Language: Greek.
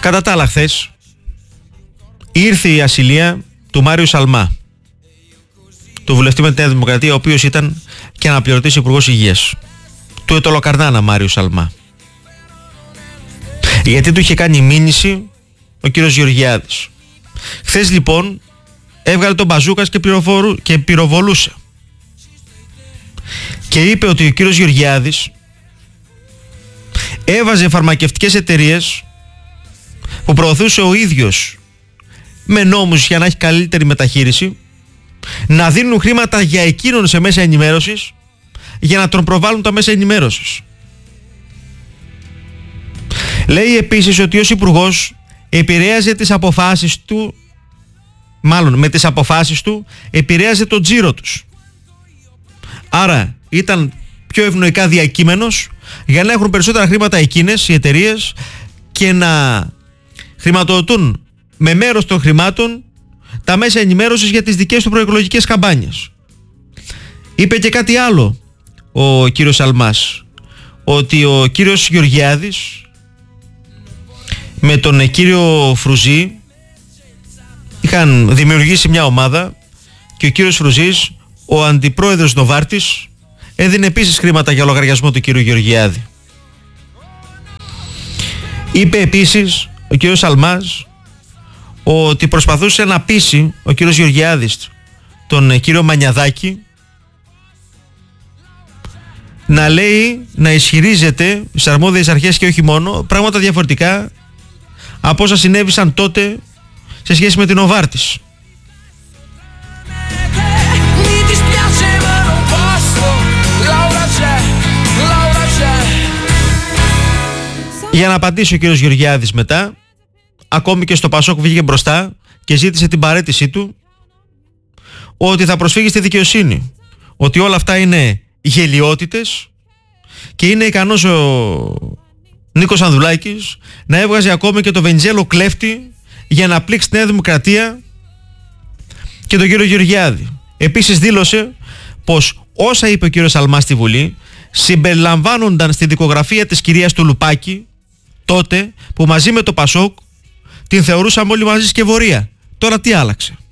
Κατά τα άλλα, χθες ήρθε η ασυλία του Μάριου Σαλμά, του βουλευτή με τη Νέα Δημοκρατία, ο οποίος ήταν και αναπληρωτής υπουργός υγείας, του Ετωλοκαρνάνα Μάριου Σαλμά. Γιατί του είχε κάνει μήνυση ο κύριος Γεωργιάδης. Χθες λοιπόν έβγαλε τον μπαζούκας και πυροβολούσε. Και είπε ότι ο κύριος Γεωργιάδης έβαζε φαρμακευτικές εταιρείες που προωθούσε ο ίδιος με νόμους για να έχει καλύτερη μεταχείριση, να δίνουν χρήματα για εκείνον σε μέσα ενημέρωσης για να τον προβάλλουν τα μέσα ενημέρωσης. Λέει επίσης ότι ως υπουργός επηρέαζε τις αποφάσεις του, μάλλον με τις αποφάσεις του επηρέαζε τον τζίρο τους. Άρα ήταν πιο ευνοϊκά διακείμενος για να έχουν περισσότερα χρήματα εκείνες οι εταιρείες και να χρηματοδοτούν με μέρος των χρημάτων τα μέσα ενημέρωσης για τις δικές του προεκλογικές καμπάνιες. Είπε και κάτι άλλο ο κύριος Σαλμάς, ότι ο κύριος Γεωργιάδης με τον κύριο Φρουζή είχαν δημιουργήσει μια ομάδα και ο κύριος Φρουζής, ο αντιπρόεδρος Νοβάρτης, έδινε επίσης χρήματα για λογαριασμό του κύριου Γεωργιάδη. Είπε επίσης ο κύριος Σαλμάς ότι προσπαθούσε να πείσει ο κύριος Γεωργιάδης τον κύριο Μανιαδάκη να λέει, να ισχυρίζεται στις αρμόδιες αρχές και όχι μόνο, πράγματα διαφορετικά από όσα συνέβησαν τότε σε σχέση με την Νοβάρτης. Για να απαντήσει ο κύριος Γεωργιάδης μετά, ακόμη και στο Πασόκ βγήκε μπροστά και ζήτησε την παραίτησή του, ότι θα προσφύγει στη δικαιοσύνη, ότι όλα αυτά είναι γελοιότητες και είναι ικανός ο Νίκος Ανδρουλάκης να έβγαζε ακόμη και το Βενιζέλο κλέφτη για να πλήξει τη Νέα Δημοκρατία και τον κύριο Γεωργιάδη. Επίσης δήλωσε πως όσα είπε ο κύριος Σαλμάς στη Βουλή συμπεριλαμβάνονταν στη δικογραφία της κυρίας του Λουπάκη, τότε που μαζί με το Πασόκ την θεωρούσαμε όλοι μαζί σκευωρία. Τώρα τι άλλαξε?